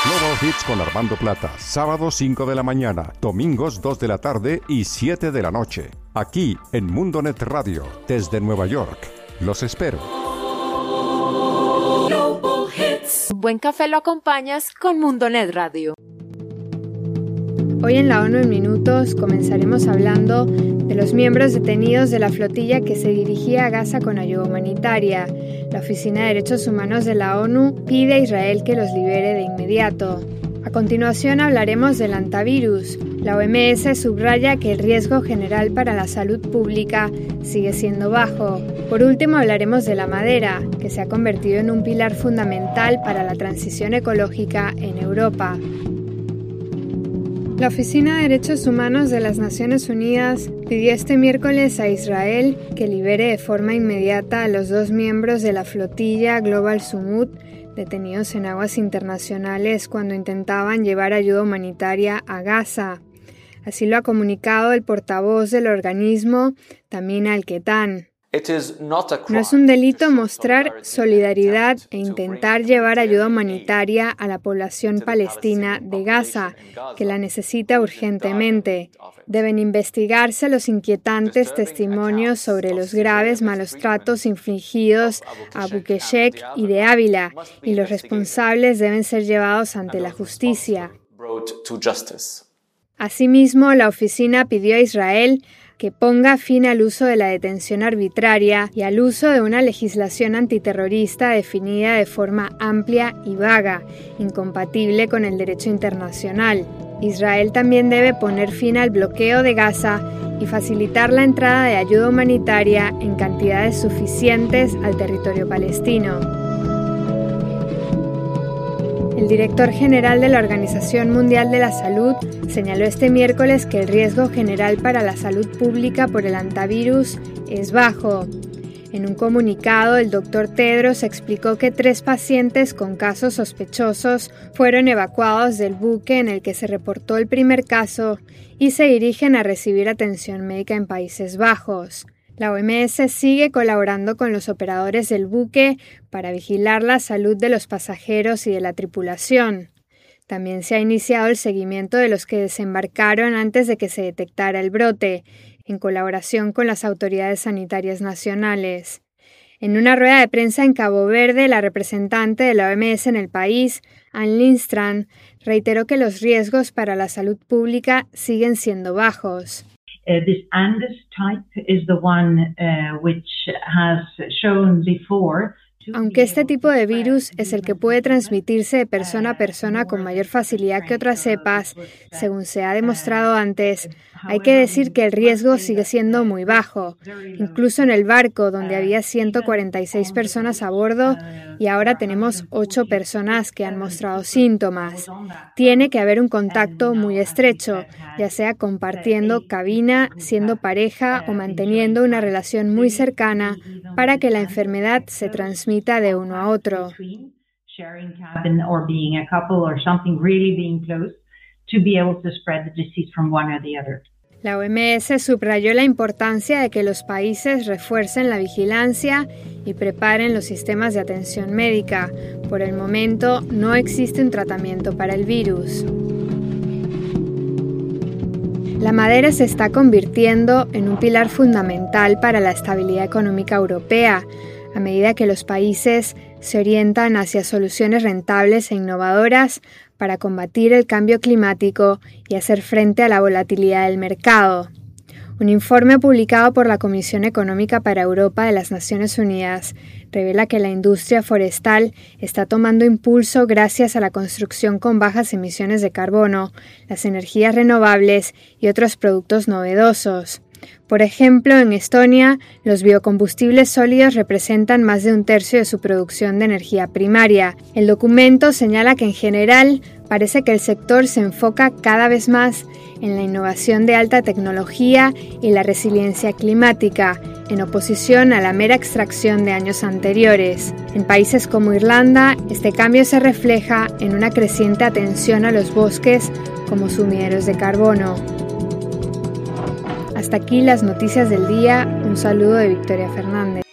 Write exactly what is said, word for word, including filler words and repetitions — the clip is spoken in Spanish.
Global Hits con Armando Plata, sábados cinco de la mañana, domingos dos de la tarde y siete de la noche. Aquí en Mundonet Radio, desde Nueva York. Los espero. Global Hits. Buen café lo acompañas con Mundonet Radio. Hoy en la ONU en Minutos comenzaremos hablando de los miembros detenidos de la flotilla que se dirigía a Gaza con ayuda humanitaria. La Oficina de Derechos Humanos de la ONU pide a Israel que los libere de inmediato. A continuación hablaremos del antivirus. La O M S subraya que el riesgo general para la salud pública sigue siendo bajo. Por último hablaremos de la madera, que se ha convertido en un pilar fundamental para la transición ecológica en Europa. La Oficina de Derechos Humanos de las Naciones Unidas pidió este miércoles a Israel que libere de forma inmediata a los dos miembros de la flotilla Global Summut detenidos en aguas internacionales cuando intentaban llevar ayuda humanitaria a Gaza. Así lo ha comunicado el portavoz del organismo, Tamim Al-Ketan. No es un delito mostrar solidaridad e intentar llevar ayuda humanitaria a la población palestina de Gaza, que la necesita urgentemente. Deben investigarse los inquietantes testimonios sobre los graves malos tratos infligidos a Bukeshek y de Ávila, y los responsables deben ser llevados ante la justicia. Asimismo, la oficina pidió a Israel que ponga fin al uso de la detención arbitraria y al uso de una legislación antiterrorista definida de forma amplia y vaga, incompatible con el derecho internacional. Israel también debe poner fin al bloqueo de Gaza y facilitar la entrada de ayuda humanitaria en cantidades suficientes al territorio palestino. El director general de la Organización Mundial de la Salud señaló este miércoles que el riesgo general para la salud pública por el antivirus es bajo. En un comunicado, el doctor Tedros explicó que tres pacientes con casos sospechosos fueron evacuados del buque en el que se reportó el primer caso y se dirigen a recibir atención médica en Países Bajos. La O M S sigue colaborando con los operadores del buque para vigilar la salud de los pasajeros y de la tripulación. También se ha iniciado el seguimiento de los que desembarcaron antes de que se detectara el brote, en colaboración con las autoridades sanitarias nacionales. En una rueda de prensa en Cabo Verde, la representante de la O M S en el país, Ann Lindstrand, reiteró que los riesgos para la salud pública siguen siendo bajos. Uh, this Andes type is the one uh, which has shown before. Aunque este tipo de virus es el que puede transmitirse de persona a persona con mayor facilidad que otras cepas, según se ha demostrado antes, hay que decir que el riesgo sigue siendo muy bajo. Incluso en el barco, donde había ciento cuarenta y seis personas a bordo y ahora tenemos ocho personas que han mostrado síntomas. Tiene que haber un contacto muy estrecho, ya sea compartiendo cabina, siendo pareja o manteniendo una relación muy cercana para que la enfermedad se transmita de uno a otro. La O M S subrayó la importancia de que los países refuercen la vigilancia y preparen los sistemas de atención médica. Por el momento, no existe un tratamiento para el virus. La madera se está convirtiendo en un pilar fundamental para la estabilidad económica europea, a medida que los países se orientan hacia soluciones rentables e innovadoras para combatir el cambio climático y hacer frente a la volatilidad del mercado. Un informe publicado por la Comisión Económica para Europa de las Naciones Unidas revela que la industria forestal está tomando impulso gracias a la construcción con bajas emisiones de carbono, las energías renovables y otros productos novedosos. Por ejemplo, en Estonia, los biocombustibles sólidos representan más de un tercio de su producción de energía primaria. El documento señala que en general parece que el sector se enfoca cada vez más en la innovación de alta tecnología y la resiliencia climática, en oposición a la mera extracción de años anteriores. En países como Irlanda, este cambio se refleja en una creciente atención a los bosques como sumideros de carbono. Hasta aquí las noticias del día. Un saludo de Victoria Fernández.